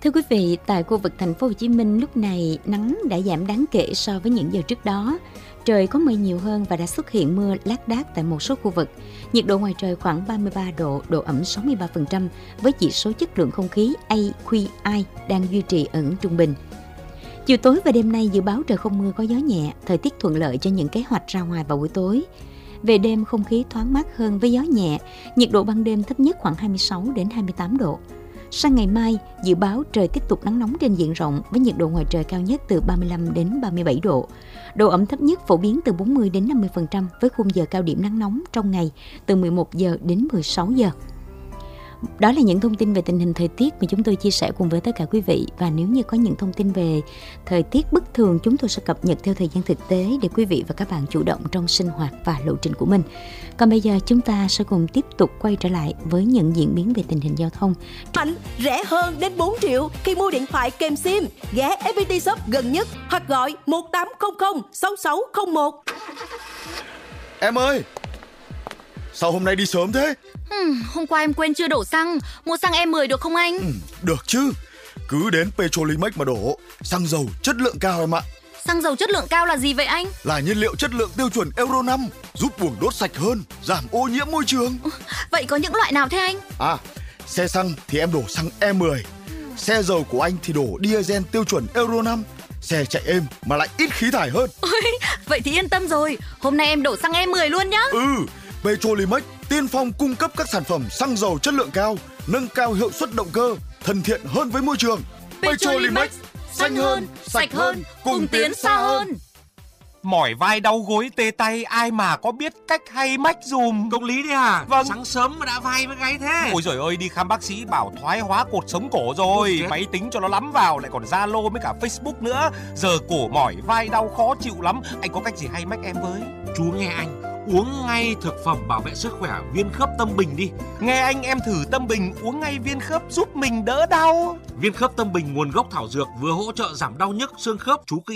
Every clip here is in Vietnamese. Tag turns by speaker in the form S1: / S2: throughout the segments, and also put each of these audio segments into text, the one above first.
S1: Thưa quý vị, tại khu vực thành phố Hồ Chí Minh lúc này nắng đã giảm đáng kể so với những giờ trước đó. Trời có mây nhiều hơn và đã xuất hiện mưa lác đác tại một số khu vực. Nhiệt độ ngoài trời khoảng 33 độ, độ ẩm 63% với chỉ số chất lượng không khí AQI đang duy trì ở ngưỡng trung bình. Chiều tối và đêm nay dự báo trời không mưa, có gió nhẹ, thời tiết thuận lợi cho những kế hoạch ra ngoài vào buổi tối. Về đêm không khí thoáng mát hơn với gió nhẹ, nhiệt độ ban đêm thấp nhất khoảng 26 đến 28 độ. Sang ngày mai, dự báo trời tiếp tục nắng nóng trên diện rộng với nhiệt độ ngoài trời cao nhất từ 35 đến 37 độ. Độ ẩm thấp nhất phổ biến từ 40 đến 50% với khung giờ cao điểm nắng nóng trong ngày từ 11 giờ đến 16 giờ. Đó là những thông tin về tình hình thời tiết mà chúng tôi chia sẻ cùng với tất cả quý vị. Và nếu như có những thông tin về thời tiết bất thường, chúng tôi sẽ cập nhật theo thời gian thực tế để quý vị và các bạn chủ động trong sinh hoạt và lộ trình của mình. Còn bây giờ chúng ta sẽ cùng tiếp tục quay trở lại với những diễn biến về tình hình giao thông.
S2: Mạnh, rẻ hơn đến 4 triệu khi mua điện thoại kèm SIM. Ghé FPT Shop gần nhất hoặc gọi 1800 6601.
S3: Em ơi, sao hôm nay đi sớm thế?
S4: Hôm qua em quên chưa đổ xăng. Mua xăng E10 được không anh?
S3: Được chứ. Cứ đến Petrolimex mà đổ. Xăng dầu chất lượng cao em ạ.
S4: Xăng dầu chất lượng cao là gì vậy anh?
S3: Là nhiên liệu chất lượng tiêu chuẩn Euro 5, giúp buồng đốt sạch hơn, giảm ô nhiễm môi trường.
S4: Vậy có những loại nào thế anh?
S3: Xe xăng thì em đổ xăng E10. Xe dầu của anh thì đổ diesel tiêu chuẩn Euro 5. Xe chạy êm mà lại ít khí thải hơn.
S4: Vậy thì yên tâm rồi. Hôm nay em đổ xăng E10 luôn nhá.
S3: Petrolimex tiên phong cung cấp các sản phẩm xăng dầu chất lượng cao, nâng cao hiệu suất động cơ, thân thiện hơn với môi trường.
S4: Petrolimex, xanh hơn, sạch hơn, cùng tiến xa hơn.
S5: Mỏi vai đau gối tê tay, ai mà có biết cách hay mách dùm.
S6: Công lý đấy à?
S5: Vâng.
S6: Sáng sớm mà đã vai với gáy thế.
S5: Ôi giời ơi, đi khám bác sĩ bảo thoái hóa cột sống cổ rồi. Máy tính cho nó lắm vào, lại còn Zalo với cả Facebook nữa. Giờ cổ mỏi vai đau khó chịu lắm. Anh có cách gì hay mách em với?
S6: Chú nghe anh, uống ngay thực phẩm bảo vệ sức khỏe Viên Khớp Tâm Bình đi.
S5: Nghe anh, em thử Tâm Bình uống ngay viên khớp giúp mình đỡ đau.
S6: Viên Khớp Tâm Bình nguồn gốc thảo dược, vừa hỗ trợ giảm đau nhức xương khớp. Chú kỹ.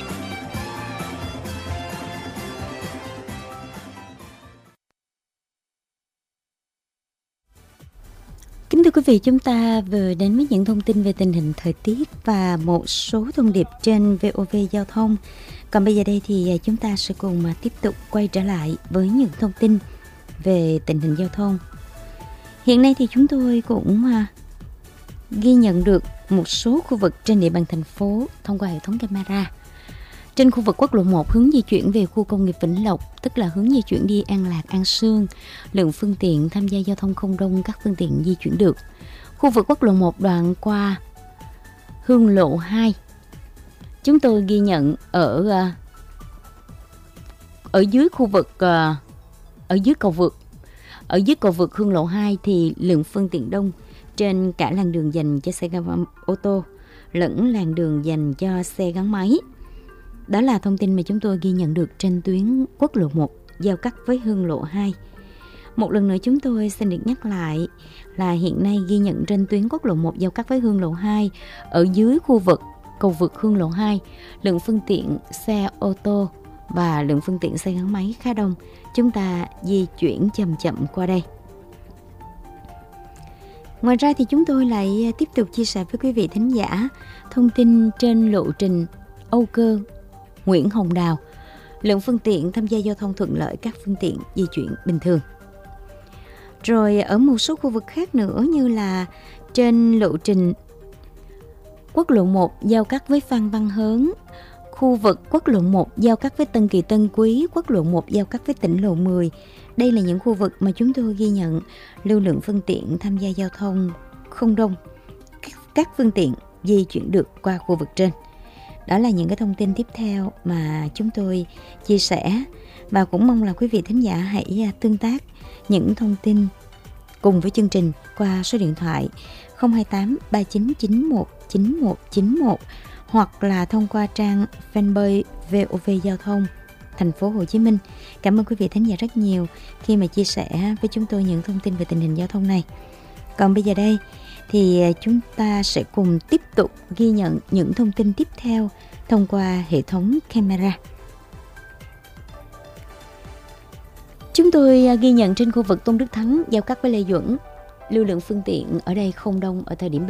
S1: Kính thưa quý vị, chúng ta vừa đến với những thông tin về tình hình thời tiết và một số thông điệp trên VOV Giao thông. Còn bây giờ đây thì chúng ta sẽ cùng tiếp tục quay trở lại với những thông tin về tình hình giao thông. Hiện nay thì chúng tôi cũng ghi nhận được một số khu vực trên địa bàn thành phố thông qua hệ thống camera. Trên khu vực quốc lộ 1 hướng di chuyển về khu công nghiệp Vĩnh Lộc, tức là hướng di chuyển đi An Lạc, An Sương, lượng phương tiện tham gia giao thông không đông, các phương tiện di chuyển được. Khu vực quốc lộ 1 đoạn qua Hương Lộ 2, chúng tôi ghi nhận ở dưới khu vực ở dưới cầu vượt Hương Lộ 2 thì lượng phương tiện đông trên cả làn đường dành cho xe ô tô lẫn làn đường dành cho xe gắn máy. Đó là thông tin mà chúng tôi ghi nhận được trên tuyến quốc lộ 1 giao cắt với Hương Lộ 2. Một lần nữa chúng tôi xin được nhắc lại là hiện nay ghi nhận trên tuyến quốc lộ 1 giao cắt với Hương Lộ 2, ở dưới khu vực cầu vượt Hương Lộ 2, lượng phương tiện xe ô tô và lượng phương tiện xe gắn máy khá đông. Chúng ta di chuyển chậm chậm qua đây. Ngoài ra thì chúng tôi lại tiếp tục chia sẻ với quý vị thính giả thông tin trên lộ trình Âu Cơ Nguyễn Hồng Đào. Lượng phương tiện tham gia giao thông thuận lợi, các phương tiện di chuyển bình thường. Rồi ở một số khu vực khác nữa như là trên lộ trình quốc lộ 1 giao cắt với Phan Văn Hớn, khu vực quốc lộ 1 giao cắt với Tân Kỳ Tân Quý, quốc lộ 1 giao cắt với tỉnh lộ 10. Đây là những khu vực mà chúng tôi ghi nhận lưu lượng phương tiện tham gia giao thông không đông, các phương tiện di chuyển được qua khu vực trên. Đó là những cái thông tin tiếp theo mà chúng tôi chia sẻ, và cũng mong là quý vị thính giả hãy tương tác những thông tin cùng với chương trình qua số điện thoại 028 3991 9191 hoặc là thông qua trang fanpage VOV Giao thông Thành phố Hồ Chí Minh. Cảm ơn quý vị thính giả rất nhiều khi mà chia sẻ với chúng tôi những thông tin về tình hình giao thông này. Còn bây giờ đây thì chúng ta sẽ cùng tiếp tục ghi nhận những thông tin tiếp theo thông qua hệ thống camera. Chúng tôi ghi nhận trên khu vực Tôn Đức Thắng giao cắt với Lê Duẩn, lưu lượng phương tiện ở đây không đông ở thời điểm